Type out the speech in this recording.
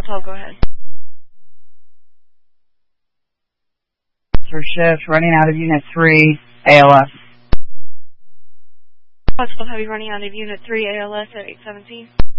12, go ahead. For shift, running out of Unit 3, ALS. I'll still have you running out of Unit 3, ALS at 817.